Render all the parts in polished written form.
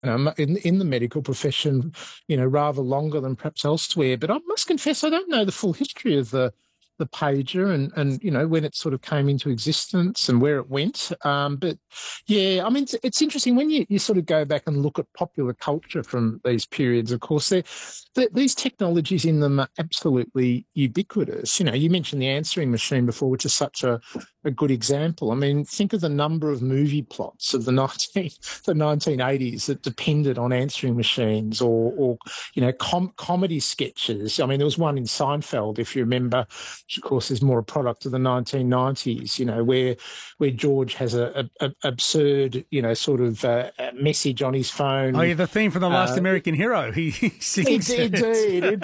in the medical profession, rather longer than perhaps elsewhere. But I must confess, I don't know the full history of the pager and when it sort of came into existence and where it went. But yeah, I mean, it's interesting when you sort of go back and look at popular culture from these periods. Of course, these technologies in them are absolutely ubiquitous. You mentioned the answering machine before, which is such a good example. I mean, think of the number of movie plots of the 1980s that depended on answering machines or comedy sketches. I mean, there was one in Seinfeld, if you remember, which of course is more a product of the 1990s, where George has a absurd, sort of message on his phone. Oh, yeah, the theme from The Last American Hero. He sings Indeed.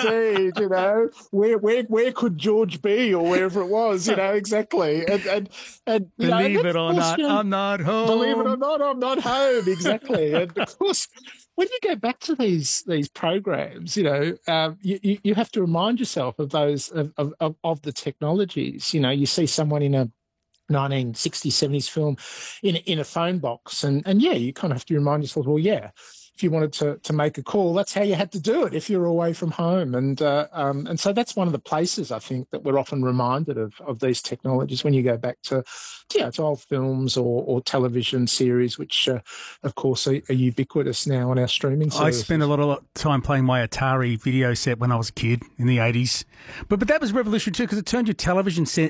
Where could George be, or wherever it was, exactly. And believe it or not, I'm not home. Believe it or not, I'm not home. Exactly. And of course, when you go back to these programs, you have to remind yourself of those of the technologies. You see someone in a 1960s, 70s film in a phone box, and yeah, you kind of have to remind yourself, well, yeah, if you wanted to make a call, that's how you had to do it if you're away from home. And so that's one of the places, I think, that we're often reminded of these technologies when you go back to old films or television series, which, of course, are ubiquitous now on our streaming services. I spent a lot of time playing my Atari video set when I was a kid in the 80s. But that was revolutionary too, because it turned your television set,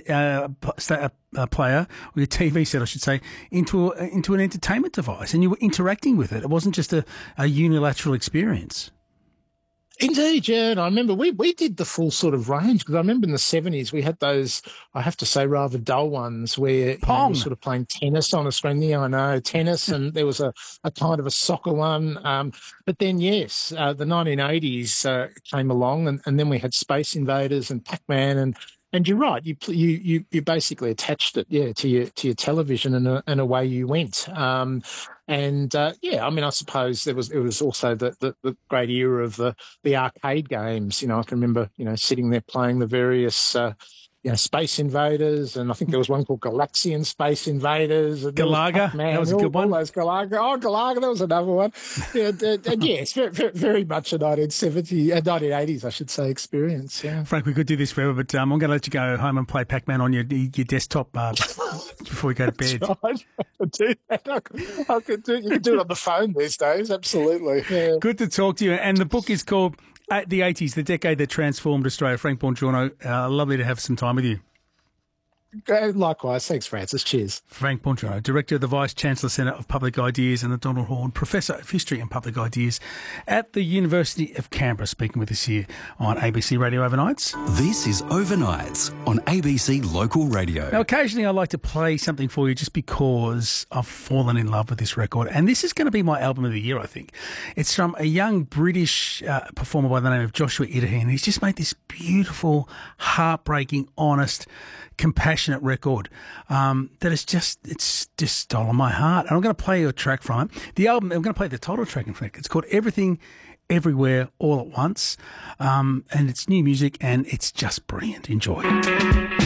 player, or your TV set, I should say, into an entertainment device, and you were interacting with it. It wasn't just a unilateral experience. Indeed, yeah. And I remember we did the full sort of range, because I remember in the 70s we had those, I have to say, rather dull ones where you were sort of playing tennis on a screen. Yeah, I know, tennis, and there was a kind of a soccer one. But then, yes, the 1980s came along, and then we had Space Invaders and Pac-Man, and you're right. You basically attached it, to your television, and away you went. I mean, I suppose it was also the great era of the arcade games. I can remember sitting there playing the various Space Invaders, and I think there was one called Galaxian Space Invaders. And Galaga, that was a good one. All those Galaga. Oh, Galaga, that was another one. And yes, very, very much a 1980s, I should say, experience. Yeah. Frank, we could do this forever, but I'm going to let you go home and play Pac-Man on your desktop before you go to bed. Right. I could do that. I could do it. You can do it on the phone these days, absolutely. Yeah. Good to talk to you. And the book is called The 80s, the decade that transformed Australia. Frank Buongiorno, lovely to have some time with you. Likewise. Thanks, Francis. Cheers. Frank Buongiorno, Director of the Vice-Chancellor Centre of Public Ideas and the Donald Horne Professor of History and Public Ideas at the University of Canberra, speaking with us here on ABC Radio Overnights. This is Overnights on ABC Local Radio. Now, occasionally I like to play something for you just because I've fallen in love with this record, and this is going to be my album of the year, I think. It's from a young British performer by the name of Joshua Idahy, and he's just made this beautiful, heartbreaking, honest, compassionate record that is it's just stolen my heart. And I'm going to play you a track from it. The album, I'm going to play the title track, in fact. It's called Everything, Everywhere, All at Once. And it's new music, and it's just brilliant. Enjoy.